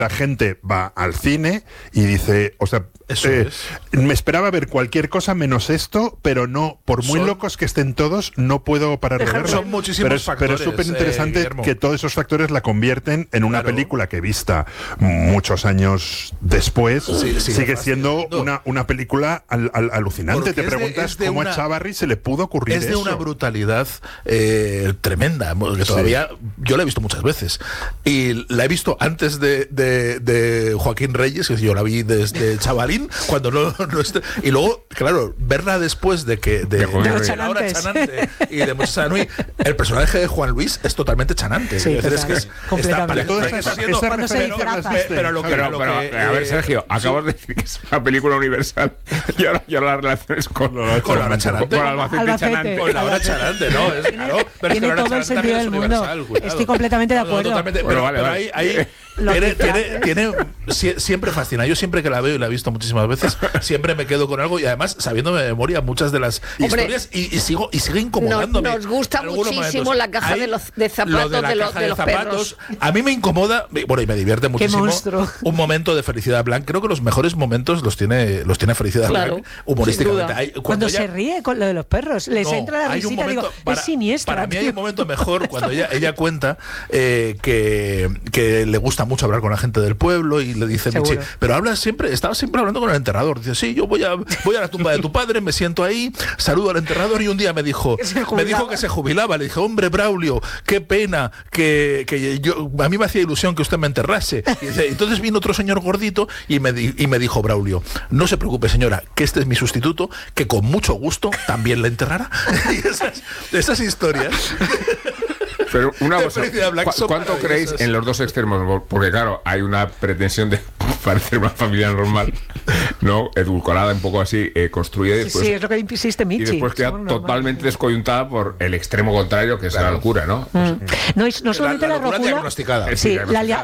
la gente va al cine y dice, o sea, me esperaba ver cualquier cosa menos esto, pero no, por muy locos que estén todos, no puedo parar de verlo. Son muchísimos factores. Pero es súper interesante que todos esos factores la convierten en una película que, vista muchos años después, sigue siendo una película alucinante. Porque te preguntas cómo a Chávarri se le pudo ocurrir eso. Es de una brutalidad tremenda, que todavía yo la he visto muchas veces. Y la he visto antes de Joaquín Reyes, que yo la vi desde chavalín, cuando no y luego, claro, verla después de Laura Chanante y de Moisés Anui, el personaje de Juan Luis es totalmente chanante. Sí, es decir, es a ver, Sergio, acabas de decir que es una película universal y ahora las relaciones con Laura Chanante. Con Albacete. Con Laura Chanante, ¿no? Es claro, pero tiene es que todo el sentido del mundo. Estoy completamente de acuerdo. Pero ahí siempre fascina. Yo siempre que la veo, y la he visto muchísimas veces, siempre me quedo con algo, y además sabiéndome de memoria muchas de las historias, y sigue incomodándome. Nos gusta muchísimo la caja de zapatos de los perros. A mí me incomoda, bueno, y me divierte muchísimo un momento de Felicidad Blanc. Creo que los mejores momentos los tiene Felicidad Blanc humorísticamente. Cuando se ríe con lo de los perros, les entra la risita, digo, es siniestra. Para mí hay un momento mejor cuando ella cuenta que le gusta mucho hablar con la gente del pueblo, y le dice Michi, pero estaba siempre hablando con el enterrador. Dice, sí, yo voy a la tumba de tu padre, me siento ahí, saludo al enterrador, y un día me dijo que se jubilaba. Le dije, hombre, Braulio, qué pena que a mí me hacía ilusión que usted me enterrase. Y dice, entonces vino otro señor gordito y me dijo, Braulio, no se preocupe, señora, que este es mi sustituto, que con mucho gusto también le enterrará. Y esas historias. Pero una cosa, ¿cuánto creéis en los dos extremos? Porque claro, hay una pretensión de parecer una familia normal, ¿no? Edulcorada, un poco así, construida. Y después, sí, es lo que insiste Michi. Y después queda totalmente descoyuntada por el extremo contrario, que es la locura, ¿no? No solamente la locura diagnosticada. Sí,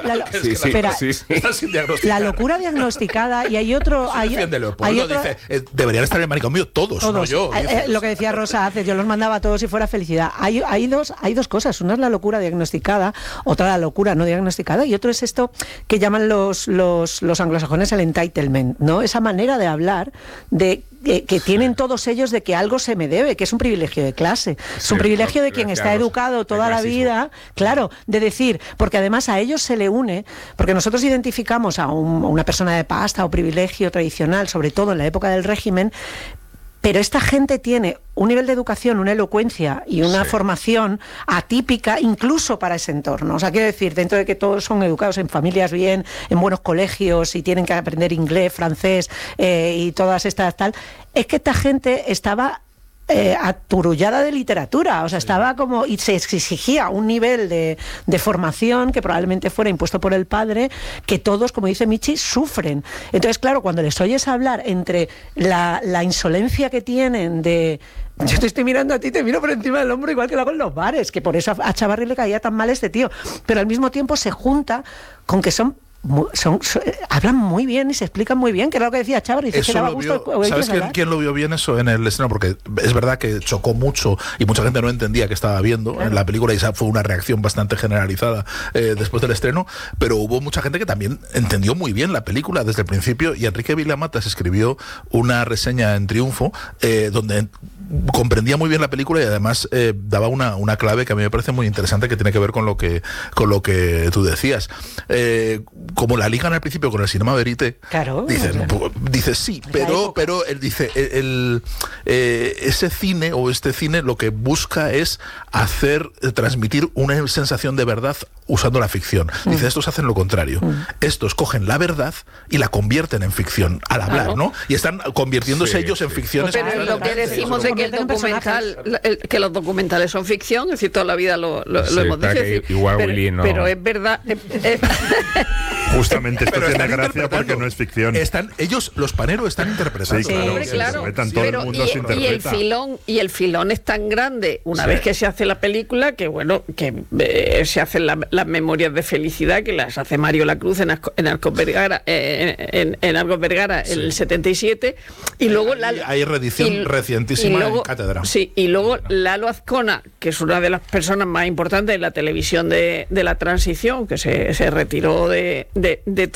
la locura diagnosticada, y hay otro... Leopoldo dice, deberían estar en el manicomio todos. No yo. Lo que decía Rosa hace, yo los mandaba a todos si fuera felicidad. Hay dos cosas. Una es la locura diagnosticada, otra la locura no diagnosticada, y otro es esto que llaman los anglosajones el entitlement, ¿no? Esa manera de hablar de que tienen todos ellos de que algo se me debe, que es un privilegio de clase, es un privilegio de quien está educado toda la vida, claro, de decir, porque además a ellos se le une, porque nosotros identificamos a una persona de pasta o privilegio tradicional, sobre todo en la época del régimen, pero esta gente tiene un nivel de educación, una elocuencia y una formación atípica incluso para ese entorno. O sea, quiero decir, dentro de que todos son educados en familias bien, en buenos colegios y tienen que aprender inglés, francés y todas estas tal, es que esta gente estaba aturullada de literatura, o sea, estaba como, y se exigía un nivel de formación que probablemente fuera impuesto por el padre, que todos, como dice Michi, sufren. Entonces, claro, cuando les oyes hablar entre la insolencia que tienen de... Yo te estoy mirando a ti, te miro por encima del hombro, igual que lo hago en los bares, que por eso a Chávarri le caía tan mal este tío, pero al mismo tiempo se junta con que hablan muy bien y se explican muy bien, que era lo que decía Chávarri. ¿Sabes quién lo vio bien eso en el estreno? Porque es verdad que chocó mucho y mucha gente no entendía que estaba viendo en la película, y esa fue una reacción bastante generalizada después del estreno, pero hubo mucha gente que también entendió muy bien la película desde el principio, y Enrique Vilamatas escribió una reseña en Triunfo donde comprendía muy bien la película, y además daba una clave que a mí me parece muy interesante, que tiene que ver con lo que tú decías. Como la ligan al principio con el Cinema Verité, claro, dice sí, pero él dice ese cine o este cine lo que busca es transmitir una sensación de verdad usando la ficción. Dice, estos hacen lo contrario. Estos cogen la verdad y la convierten en ficción al hablar, ¿no? Y están convirtiéndose ellos en ficciones. Pero lo que decimos es que los documentales son ficción, es decir, toda la vida lo hemos dicho. Pero es verdad. Justamente esto tiene gracia porque no es ficción. Ellos, los paneros, están interpretando. Sí, claro. Todo el mundo se interpreta. Y el filón es tan grande una vez que se hace la película, que bueno, que se hace la las memorias de felicidad, que las hace Mario Lacruz en Arcos Vergara, en Arcos Vergara en el 77, y luego hay reedición recientísima en Cátedra. Sí, y luego Lalo Azcona, que es una de las personas más importantes de la televisión de la transición, que se retiró de